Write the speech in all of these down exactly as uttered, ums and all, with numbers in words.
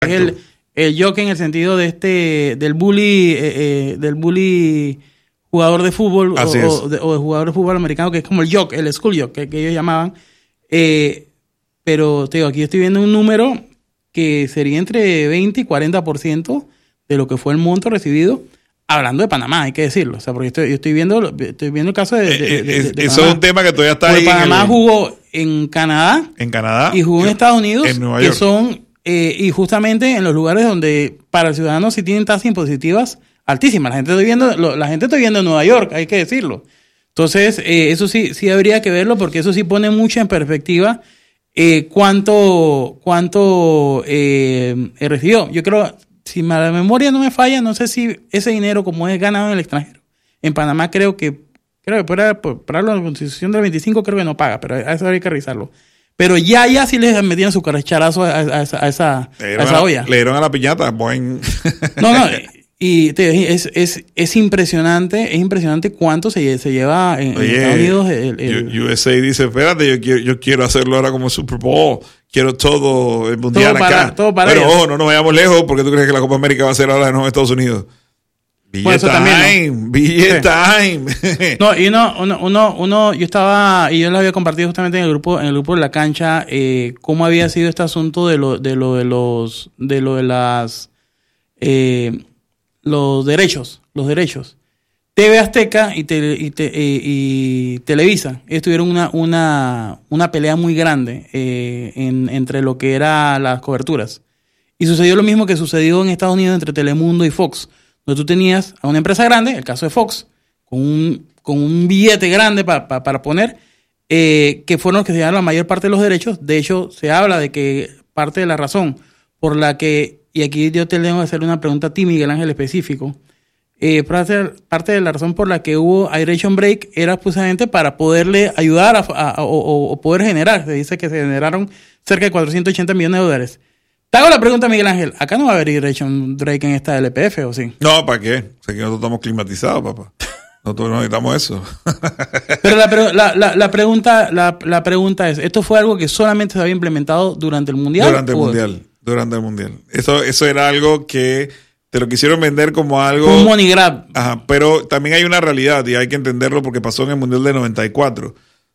el, el jockey en el sentido de este del bully, eh, eh, del bully jugador de fútbol o, o, de, o de jugador de fútbol americano, que es como el jock, el school jock, que, que ellos llamaban. Eh, pero te digo, aquí estoy viendo un número que sería entre veinte y cuarenta por ciento de lo que fue el monto recibido, hablando de Panamá, hay que decirlo. O sea, porque estoy, yo estoy viendo, estoy viendo el caso de, de, de, de, de Eso es un tema que todavía está porque ahí. Panamá el... jugó en Canadá. En Canadá. Y jugó en Estados Unidos. En Nueva York. Que son, eh, y justamente en los lugares donde para el ciudadano sí tienen tasas impositivas altísimas. La gente está viviendo, lo, la gente está viviendo en Nueva York, hay que decirlo. Entonces, eh, eso sí, sí habría que verlo, porque eso sí pone mucho en perspectiva eh, cuánto, cuánto eh, recibió. Yo creo, si la memoria no me falla, no sé si ese dinero, como es ganado en el extranjero. En Panamá creo que, creo que para, para la constitución del veinticinco creo que no paga, pero a eso habría que revisarlo. Pero ya, ya sí les metían su caracharazo a, a, a, esa, a esa, a esa olla. Le dieron a la piñata, buen. No, no. Y te, es, es, es impresionante, es impresionante cuánto se, se lleva en, Oye, en Estados Unidos. El, el, U S A dice, espérate, yo quiero, yo quiero hacerlo ahora como Super Bowl, quiero todo el mundial todo para, acá. Todo para Pero ellos. ojo, no nos vayamos lejos, porque tú crees que la Copa América va a ser ahora en los Estados Unidos. Billet bueno, time, ¿no? billet sí. time. No, y uno, uno, uno, uno, yo estaba, y yo lo había compartido justamente en el grupo, en el grupo de la cancha, eh, cómo había sido este asunto de lo, de lo de los, de lo de las, eh, los derechos, los derechos. T V Azteca y, te, y, te, y, y Televisa, ellos tuvieron una, una, una pelea muy grande eh, en, entre lo que eran las coberturas. Y sucedió lo mismo que sucedió en Estados Unidos entre Telemundo y Fox, donde tú tenías a una empresa grande, el caso de Fox, con un, con un billete grande pa, pa, para poner, eh, que fueron los que se llevaron la mayor parte de los derechos. De hecho, se habla de que parte de la razón por la que, y aquí yo te tengo que hacer una pregunta a ti, Miguel Ángel, específico, eh, parte de la razón por la que hubo Hydration Break era precisamente para poderle ayudar a, a, a, o, o poder generar, se dice que se generaron cerca de cuatrocientos ochenta millones de dólares. Te hago la pregunta, Miguel Ángel, acá no va a haber Hydration Break en esta L P F, ¿o sí? No, ¿para qué? O sea, que nosotros estamos climatizados, papá. Nosotros no necesitamos eso. Pero la, la, la, la, pregunta, la, la pregunta es, ¿esto fue algo que solamente se había implementado durante el Mundial? Durante el o... Mundial, durante el Mundial. Eso, eso era algo que te lo quisieron vender como algo... Un money grab. Ajá, pero también hay una realidad y hay que entenderlo porque pasó en el Mundial de noventa y cuatro.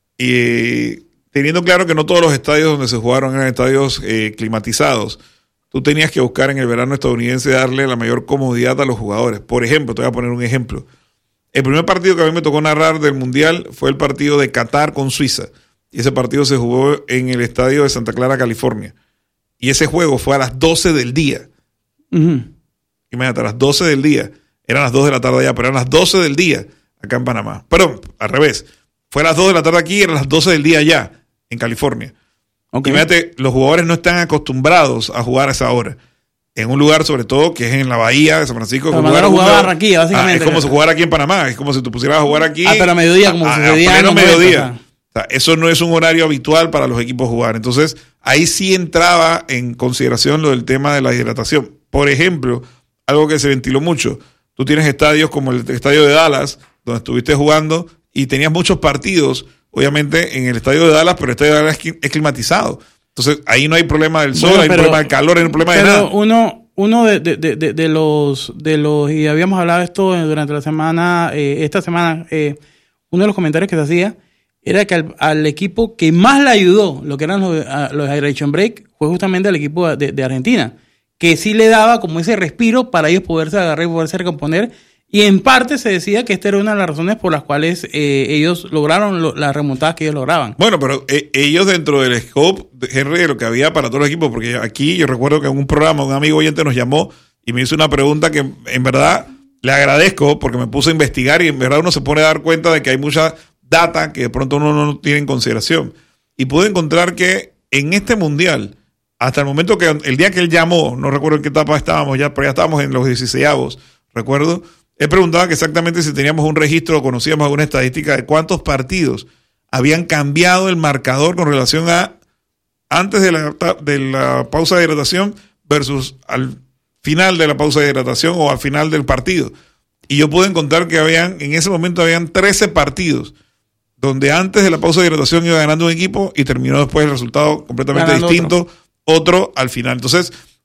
Y teniendo claro que no todos los estadios donde se jugaron eran estadios eh, climatizados, tú tenías que buscar en el verano estadounidense darle la mayor comodidad a los jugadores. Por ejemplo, te voy a poner un ejemplo. El primer partido que a mí me tocó narrar del Mundial fue el partido de Qatar con Suiza. Y ese partido se jugó en el estadio de Santa Clara, California. Y ese juego fue a las doce del día. Uh-huh. Imagínate, a las doce del día. Eran las dos de la tarde allá, pero eran las doce del día acá en Panamá. Perdón, al revés. Fue a las dos de la tarde aquí y eran las doce del día allá en California. Okay. Imagínate, los jugadores no están acostumbrados a jugar a esa hora. En un lugar, sobre todo, que es en la bahía de San Francisco. Para jugar a jugar a Barranquilla, básicamente. Ah, es como si jugara aquí en Panamá. Es como si tú pusieras a jugar aquí. Ah, pero a mediodía, como a, si a, se a, a mediodía. O sea, eso no es un horario habitual para los equipos jugar. Entonces, ahí sí entraba en consideración lo del tema de la hidratación. Por ejemplo, algo que se ventiló mucho. Tú tienes estadios como el estadio de Dallas, donde estuviste jugando, y tenías muchos partidos, obviamente, en el estadio de Dallas, pero el estadio de Dallas es climatizado. Entonces, ahí no hay problema del sol, bueno, hay pero, problema del calor, hay un problema de nada. Uno, uno de, de, de, de los, de los, y habíamos hablado de esto durante la semana, eh, esta semana, eh, uno de los comentarios que se hacía era que al, al equipo que más le ayudó, lo que eran los, los Hydration Break, fue justamente el equipo de, de Argentina, que sí le daba como ese respiro para ellos poderse agarrar y poderse recomponer. Y en parte se decía que esta era una de las razones por las cuales eh, ellos lograron lo, las remontadas que ellos lograban. Bueno, pero eh, ellos dentro del scope, Henry, de lo que había para todos los equipos, porque aquí yo recuerdo que en un programa un amigo oyente nos llamó y me hizo una pregunta que en verdad le agradezco porque me puse a investigar y en verdad uno se pone a dar cuenta de que hay mucha data que de pronto uno no tiene en consideración. Y pude encontrar que en este mundial, hasta el momento que el día que él llamó, no recuerdo en qué etapa estábamos ya, pero ya estábamos en los dieciseisavos, recuerdo. Él preguntaba que exactamente si teníamos un registro o conocíamos alguna estadística de cuántos partidos habían cambiado el marcador con relación a antes de la, de la pausa de hidratación versus al final de la pausa de hidratación o al final del partido. Y yo pude encontrar que habían, en ese momento habían trece partidos donde antes de la pausa de hidratación iba ganando un equipo y terminó después el resultado completamente ganando distinto, otro. otro al final. Entonces,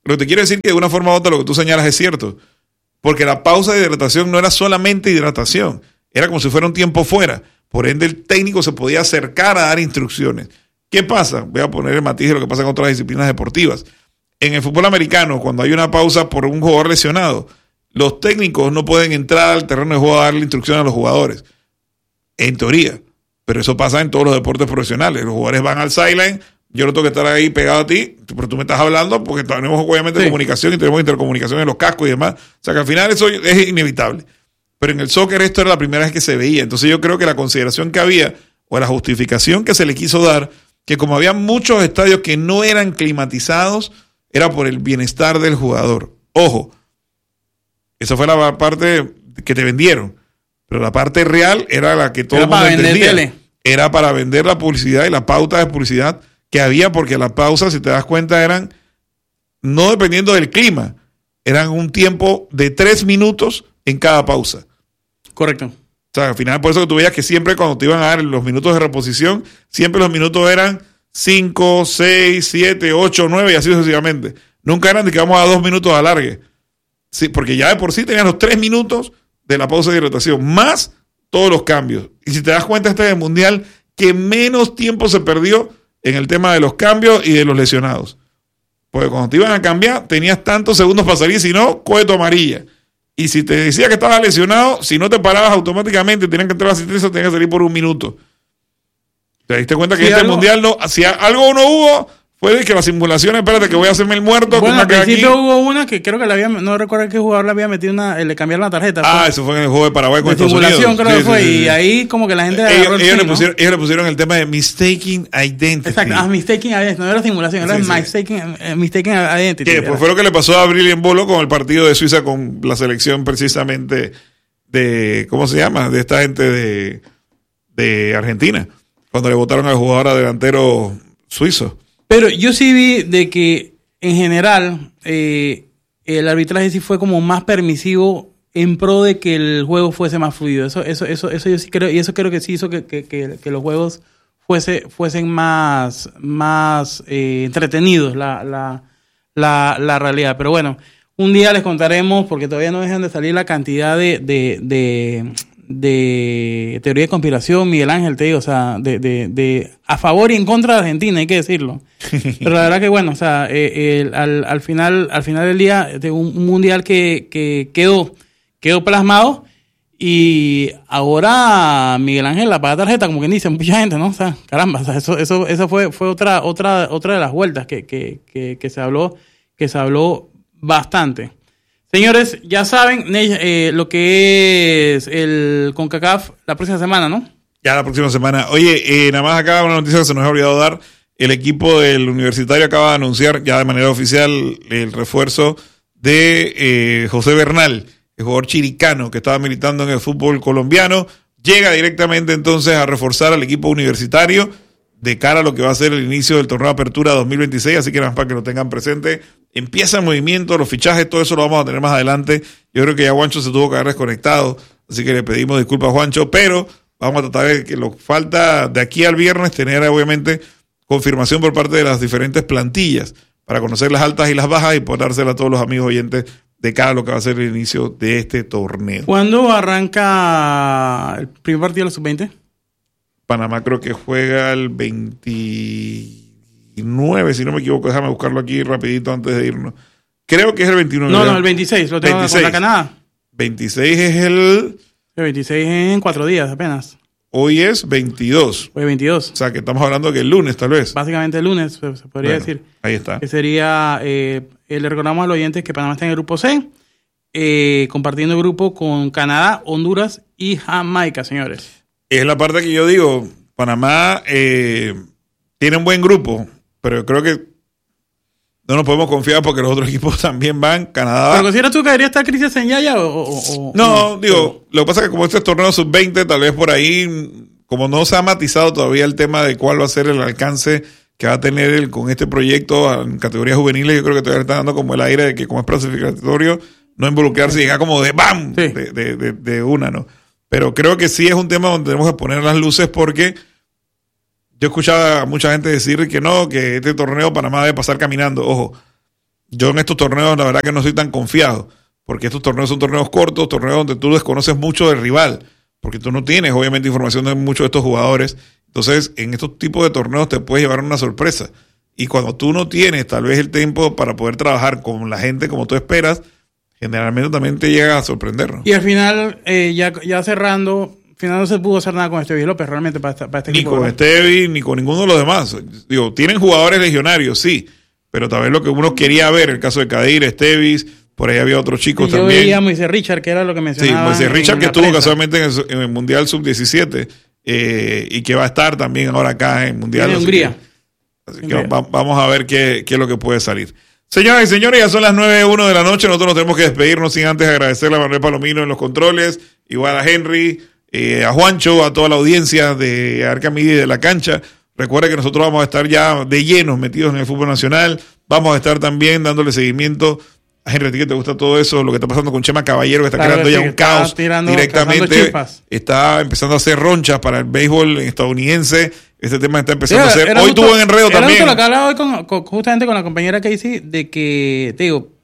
Lo que te quiero decir que de una forma u otra lo que tú señalas es cierto. Porque la pausa de hidratación no era solamente hidratación. Era como si fuera un tiempo fuera. Por ende, el técnico se podía acercar a dar instrucciones. ¿Qué pasa? Voy a poner el matiz de lo que pasa en otras disciplinas deportivas. En el fútbol americano, cuando hay una pausa por un jugador lesionado, los técnicos no pueden entrar al terreno de juego a darle instrucción a los jugadores. En teoría. Pero eso pasa en todos los deportes profesionales. Los jugadores van al sideline, yo no tengo que estar ahí pegado a ti, pero tú me estás hablando porque tenemos obviamente sí. comunicación y tenemos intercomunicación en los cascos y demás. O sea que al final eso es inevitable. Pero en el soccer esto era la primera vez que se veía. Entonces yo creo que la consideración que había o la justificación que se le quiso dar, que como había muchos estadios que no eran climatizados, era por el bienestar del jugador. Ojo, esa fue la parte que te vendieron. Pero la parte real era la que todo el mundo entendía. Era para vender la publicidad y la pauta de publicidad que había, porque las pausas, si te das cuenta, eran no dependiendo del clima, eran un tiempo de tres minutos en cada pausa. Correcto. O sea, al final, por eso que tú veías que siempre cuando te iban a dar los minutos de reposición, siempre los minutos eran cinco, seis, siete, ocho, nueve y así sucesivamente. Nunca eran de que vamos a dos minutos de alargue. Sí, porque ya de por sí tenían los tres minutos de la pausa de hidratación, más todos los cambios. Y si te das cuenta, este es el mundial que menos tiempo se perdió en el tema de los cambios y de los lesionados. Porque cuando te iban a cambiar, tenías tantos segundos para salir, si no, coge tu amarilla. Y si te decía que estabas lesionado, si no te parabas automáticamente, tenían que entrar a asistencia, tenían que salir por un minuto. ¿Te diste cuenta que sí, este algo, mundial no, si algo no hubo, fue de que las simulaciones, espérate que voy a hacerme el muerto. Bueno, al principio hubo una que creo que la había, no recuerdo qué jugador le había metido una, le cambiaron la tarjeta. Ah, pues, eso fue en el juego de Paraguay con de Estados Unidos. Simulación creo sí, que fue, sí, sí. Y ahí como que la gente ellos, agarró el ellos, sí, le ¿no? pusieron, ellos le pusieron el tema de mistaking identity. Exacto, ah, mistaking identity, no era simulación, era sí, sí. mistaking, uh, mistaking identity. Que después fue lo que le pasó a Brilliant Bolo con el partido de Suiza con la selección precisamente de, ¿cómo se llama? De esta gente de, de Argentina, cuando le votaron al jugador delantero suizo. Pero yo sí vi de que en general eh, el arbitraje sí fue como más permisivo en pro de que el juego fuese más fluido. Eso, eso, eso, eso yo sí creo, y eso creo que sí hizo que, que, que, que los juegos fuese, fuesen más, más eh, entretenidos, la, la, la, la realidad. Pero bueno, un día les contaremos, porque todavía no dejan de salir la cantidad de, de, de, de teoría de conspiración, Miguel Ángel, te digo, o sea, de, de, de a favor y en contra de Argentina, hay que decirlo. Pero la verdad que bueno, o sea, eh, el, al, al final, al final del día, de un, un mundial que, que quedó, quedó plasmado, y ahora Miguel Ángel la paga tarjeta, como quien dice, mucha gente, ¿no? O sea, caramba, o sea, eso, eso, eso fue, fue otra, otra, otra de las vueltas que, que, que, que se habló, que se habló bastante. Señores, ya saben eh, lo que es el CONCACAF la próxima semana, ¿no? Ya la próxima semana. Oye, eh, nada más acá una noticia que se nos ha olvidado dar. El equipo del Universitario acaba de anunciar ya de manera oficial el refuerzo de eh, José Bernal, el jugador chiricano que estaba militando en el fútbol colombiano. Llega directamente entonces a reforzar al equipo universitario de cara a lo que va a ser el inicio del torneo de apertura dos mil veintiséis, así que nada más para que lo tengan presente. Empieza el movimiento, los fichajes, todo eso lo vamos a tener más adelante. Yo creo que ya Juancho se tuvo que haber desconectado, así que le pedimos disculpas a Juancho, pero vamos a tratar de que lo falta de aquí al viernes tener obviamente confirmación por parte de las diferentes plantillas para conocer las altas y las bajas y poder dársela a todos los amigos oyentes de cara a lo que va a ser el inicio de este torneo. ¿Cuándo arranca el primer partido de los sub veinte? Panamá creo que juega el veintinueve, si no me equivoco, déjame buscarlo aquí rapidito antes de irnos. Creo que es el veintinueve. No, no, el veintiséis, lo tengo contra Canadá. veintiséis es el... El veintiséis es en cuatro días apenas. Hoy es veintidós. Hoy es veintidós. O sea, que estamos hablando que el lunes, tal vez. Básicamente el lunes, se podría bueno, decir. Ahí está. Que sería, eh, le recordamos a los oyentes que Panamá está en el grupo C, eh, compartiendo el grupo con Canadá, Honduras y Jamaica, señores. Es la parte que yo digo, Panamá eh, tiene un buen grupo, pero yo creo que no nos podemos confiar porque los otros equipos también van. Canadá va. ¿Pero consideras tú que debería estar Cristian Senyaya o, o, o no, no, digo, lo que pasa es que como este es torneo sub veinte, tal vez por ahí, como no se ha matizado todavía el tema de cuál va a ser el alcance que va a tener él con este proyecto en categorías juveniles, yo creo que todavía le está dando como el aire de que como es clasificatorio, no involucrarse y llegar como de ¡bam! Sí. De, de, de, de una, ¿no? Pero creo que sí es un tema donde tenemos que poner las luces porque yo escuchaba a mucha gente decir que no, que este torneo Panamá debe pasar caminando. Ojo, yo en estos torneos la verdad que no estoy tan confiado, porque estos torneos son torneos cortos, torneos donde tú desconoces mucho del rival, porque tú no tienes obviamente información de muchos de estos jugadores. Entonces en estos tipos de torneos te puedes llevar una sorpresa, y cuando tú no tienes tal vez el tiempo para poder trabajar con la gente como tú esperas, generalmente también te llega a sorprender, ¿no? Y al final, eh, ya, ya cerrando, al final no se pudo hacer nada con Estevi López realmente para, esta, para este ni equipo. Ni con Estevi, ni con ninguno de los demás. Digo, tienen jugadores legionarios, sí, pero tal vez lo que uno quería ver, el caso de Kadir, Estevis, por ahí había otros chicos yo también. Yo veía a Moisés Richard, que era lo que mencionaba. Sí, Moisés Richard, que estuvo prensa. casualmente en el, en el Mundial sub diecisiete eh, y que va a estar también ahora acá en Mundial. En Hungría. Que, así que va, vamos a ver qué, qué es lo que puede salir. Señoras y señores, ya son las nueve uno de la noche. Nosotros nos tenemos que despedirnos sin antes agradecerle a Manuel Palomino en los controles, igual a Henry, eh, a Juancho, a toda la audiencia de Arca Media y de la cancha. Recuerda que nosotros vamos a estar ya de llenos metidos en el fútbol nacional. Vamos a estar también dándole seguimiento a Henry, ¿a ti que te gusta todo eso? Lo que está pasando con Chema Caballero, que está claro, creando sí, ya un caos tirando, directamente. Está empezando a hacer ronchas para el béisbol estadounidense. Este tema está empezando sí, a hacer. Hoy justo, tuvo en enredo era también. Lo que hablaba hoy con, con, justamente con la compañera Casey, de que, te digo,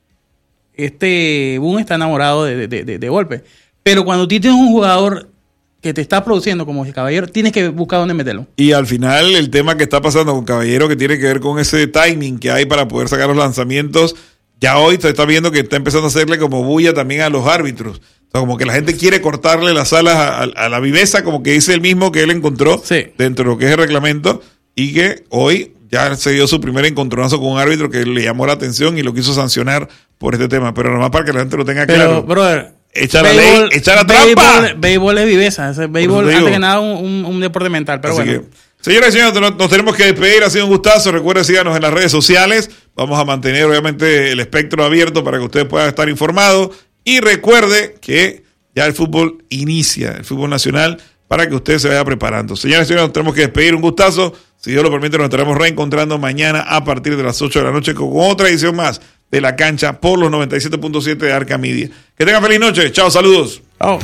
este Boone está enamorado de, de, de, de golpe. Pero cuando tú tienes un jugador que te está produciendo como el Caballero, tienes que buscar dónde meterlo. Y al final, el tema que está pasando con Caballero, que tiene que ver con ese timing que hay para poder sacar los lanzamientos, ya hoy se está viendo que está empezando a hacerle como bulla también a los árbitros. O sea, como que la gente quiere cortarle las alas a, a, a la viveza, como que dice él mismo que él encontró sí. dentro de lo que es el reglamento, y que hoy ya se dio su primer encontronazo con un árbitro que le llamó la atención y lo quiso sancionar por este tema. Pero nomás para que la gente lo tenga Pero, claro. brother, echa la ley, echa la trampa. Béisbol, béisbol es viveza. Ese béisbol, antes que nada, un, un, un deporte mental. Pero Así bueno. Que, señoras y señores, nos, nos tenemos que despedir. Ha sido un gustazo. Recuerden, síganos en las redes sociales. Vamos a mantener, obviamente, el espectro abierto para que ustedes puedan estar informados. Y recuerde que ya el fútbol inicia, el fútbol nacional, para que usted se vaya preparando. Señoras y señores, nos tenemos que despedir. Un gustazo. Si Dios lo permite, nos estaremos reencontrando mañana a partir de las ocho de la noche con otra edición más de La Cancha por los noventa y siete punto siete de Arca Media. Que tengan feliz noche. Chao, saludos. Chao.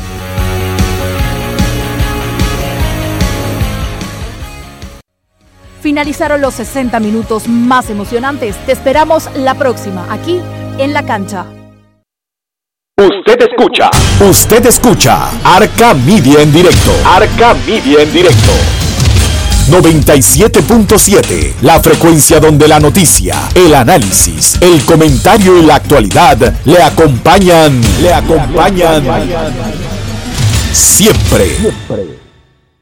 Finalizaron los sesenta minutos más emocionantes. Te esperamos la próxima, aquí en La Cancha. Usted escucha. Usted escucha Arca Media en directo. Arca Media en directo. noventa y siete punto siete, la frecuencia donde la noticia, el análisis, el comentario y la actualidad le acompañan, le acompañan siempre. siempre.